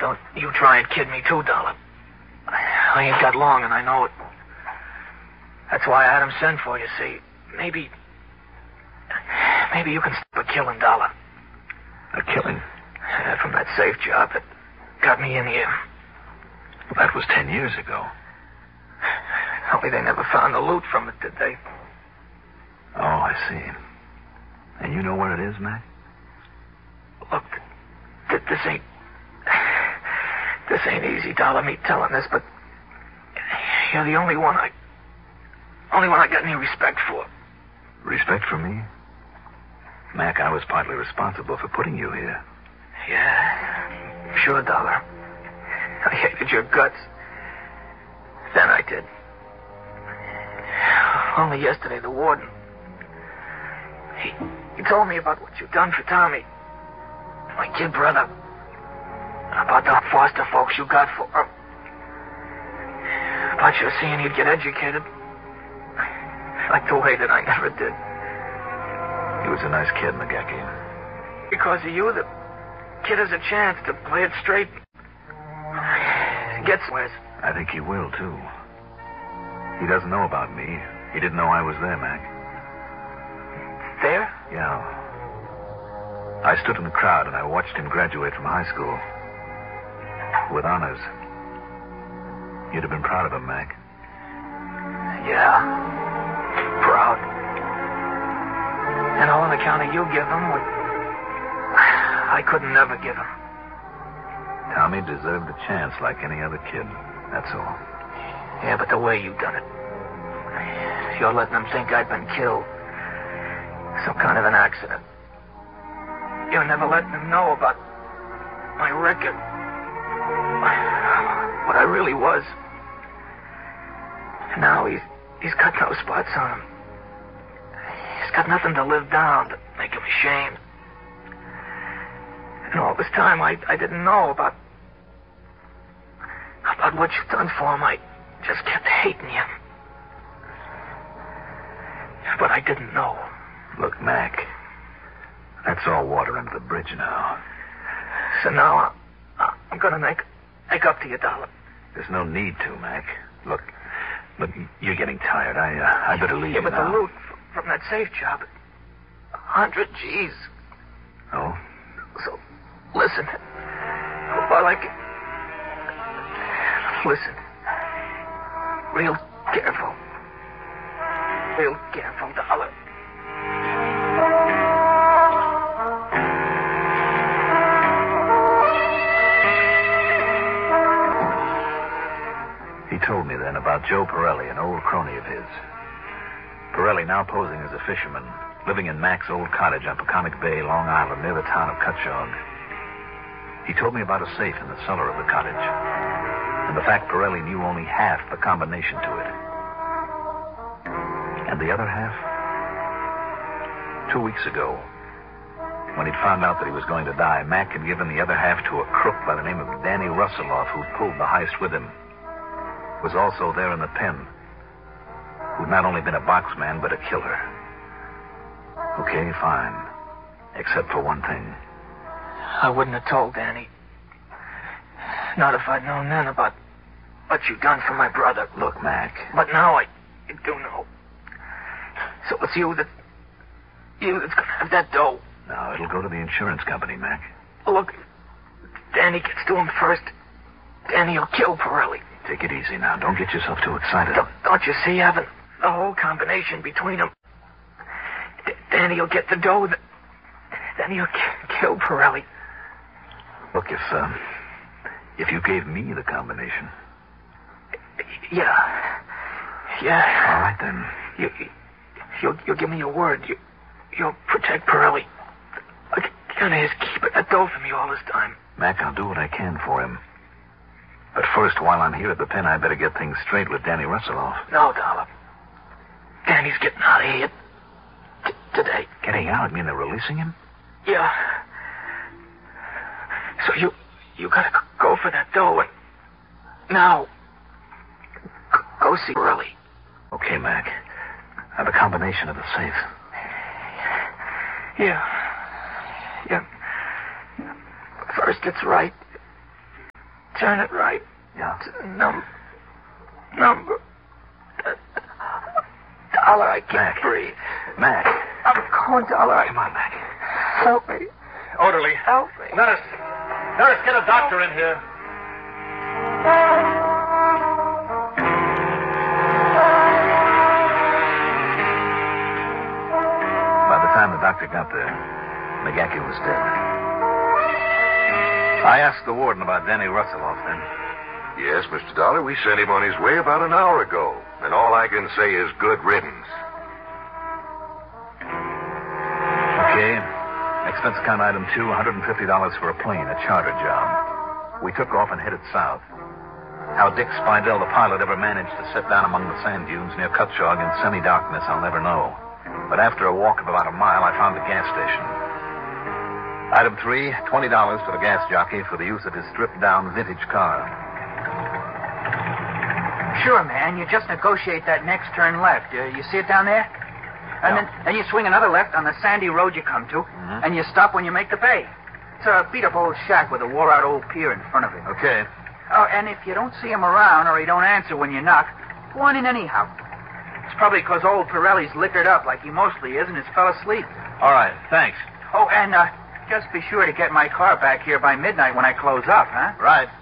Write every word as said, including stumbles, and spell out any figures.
don't you try and kid me too, Dollar. I ain't got long, and I know it. That's why I had him send for you, see. Maybe... Maybe you can stop a killing, Dollar. A killing? Uh, from that safe job that got me in here. Well, that was ten years ago. Only they never found the loot from it, did they? Oh, I see. And you know where it is, Mac? Look, th- this ain't... This ain't easy, Dollar, me telling this, but... You're the only one I... Only one I got any respect for. Respect for me? Mac, I was partly responsible for putting you here. Yeah, sure, Dollar. I hated your guts. Then I did. Only yesterday, the warden... He, he told me about what you've done for Tommy. My kid brother. About the foster folks you got for him. About you seeing he'd get educated. Like the way that I never did. He was a nice kid, McGackie. Because of you, the kid has a chance to play it straight. Get somewhere. I think he will, too. He doesn't know about me. He didn't know I was there, Mac. There? Yeah. I stood in the crowd and I watched him graduate from high school. With honors. You'd have been proud of him, Mac. Yeah. Proud. And all on account of you give him what I couldn't never give him. Tommy deserved a chance like any other kid. That's all. Yeah, but the way you done it. You're letting them think I'd been killed. Some kind of an accident. You're never letting them know about my record. What I really was. Now he's he's got no spots on him. He's got nothing to live down to make him ashamed. And all this time I I didn't know about about what you've done for him. I just kept hating you. But I didn't know. Look, Mac, that's all water under the bridge now. So now I, I'm going to make make up to you, Dollar. There's no need to, Mac. Look, look, you're getting tired. I uh, I better leave yeah, you but now. the loot from that safe job, a hundred G's. Oh? So, listen. While I can... Listen. Real careful. Real careful, Dollar. He told me then about Joe Pirelli, an old crony of his. Pirelli, now posing as a fisherman, living in Mac's old cottage on Peconic Bay, Long Island, near the town of Cutchogue. He told me about a safe in the cellar of the cottage, and the fact Pirelli knew only half the combination to it. And the other half? Two weeks ago, when he'd found out that he was going to die, Mac had given the other half to a crook by the name of Danny Russeloff, who pulled the heist with him. Was also there in the pen, who'd not only been a boxman, but a killer. Okay, fine. Except for one thing. I wouldn't have told Danny. Not if I'd known then about what you'd done for my brother. Look, Mac. But now I do know. So it's you that... You that's gonna have that dough. No, it'll go to the insurance company, Mac. Look, if Danny gets to him first, Danny will kill Pirelli. Take it easy now. Don't get yourself too excited. Don't, don't you see, having the whole combination between them? D- Danny will get the dough. That, then he'll k- kill Pirelli. Look, if, um, if you gave me the combination... Yeah. Yeah. All right, then. You, you, you'll, you'll give me your word. You, you'll protect Pirelli. Against his keeping that dough from you all this time. Mac, I'll do what I can for him. But first, while I'm here at the pen, I better get things straight with Danny Russeloff. No, Dollar. Danny's getting out of here t- today. Getting out? You mean they're releasing him? Yeah. So you you gotta c- go for that dough and now c- go see Pirelli. Okay, Mac. I have a combination of the safe. Yeah. Yeah. First, it's right. turn it right. Yeah? To the num- number. Dollar, I can't Mac. breathe. Mac. I'm going, Dollar. I... Come on, Mac. Help me. Orderly. Help me. Nurse. Nurse, get a doctor in here. By the time the doctor got there, McGacky was dead. I asked the warden about Danny Russelloff then. Yes, Mister Dollar, we sent him on his way about an hour ago. And all I can say is good riddance. Okay. Expense account item two, one hundred fifty dollars for a plane, a charter job. We took off and headed south. How Dick Spidell, the pilot, ever managed to sit down among the sand dunes near Cutchogue in semi-darkness, I'll never know. But after a walk of about a mile, I found a gas station. Item three, twenty dollars for the gas jockey for the use of his stripped-down vintage car. Sure, man. You just negotiate that next turn left. Uh, you see it down there? And Yeah. then, then you swing another left on the sandy road you come to, Mm-hmm. and you stop when you make the bay. It's a beat-up old shack with a wore-out old pier in front of it. Okay. Oh, and if you don't see him around or he don't answer when you knock, go on in anyhow. It's probably because old Pirelli's liquored up like he mostly is and has fell asleep. All right. Thanks. Oh, and uh, just be sure to get my car back here by midnight when I close up, huh? Right.